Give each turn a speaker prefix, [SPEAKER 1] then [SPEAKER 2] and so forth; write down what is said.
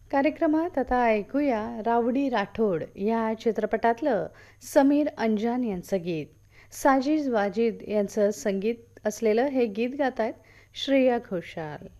[SPEAKER 1] कार्यक्रमात आता ऐकूया रावडी राठोड या चित्रपटातलं समीर अंजान यांचं गीत. साजिद वाजिद यांचं संगीत असलेलं हे गीत गात आहेत श्रेया घोषाल.